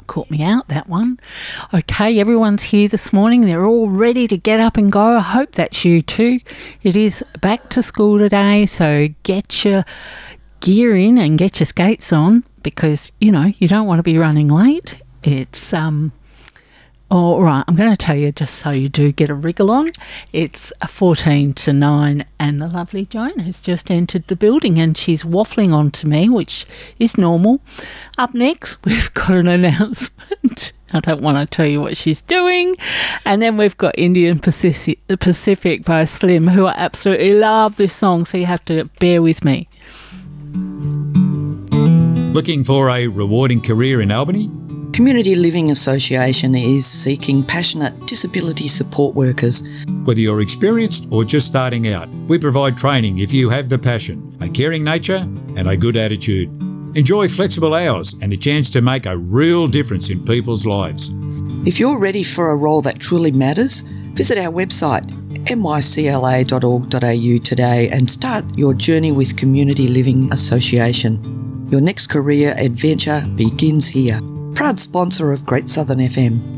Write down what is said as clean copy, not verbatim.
caught me out, that one. Okay, everyone's here this morning. They're all ready to get up and go. I hope that's you too. It is back to school today, so get your gear in and get your skates on because, you don't want to be running late. It's, all right, I'm going to tell you just so you do get a wriggle on. It's 14 to 9 and the lovely Joan has just entered the building and she's waffling on to me, which is normal. Up next, we've got an announcement. I don't want to tell you what she's doing. And then we've got Indian Pacific by Slim, who I absolutely love this song, so you have to bear with me. Looking for a rewarding career in Albany? Community Living Association is seeking passionate disability support workers. Whether you're experienced or just starting out, we provide training if you have the passion, a caring nature and a good attitude. Enjoy flexible hours and the chance to make a real difference in people's lives. If you're ready for a role that truly matters, visit our website mycla.org.au today and start your journey with Community Living Association. Your next career adventure begins here. Proud sponsor of Great Southern FM.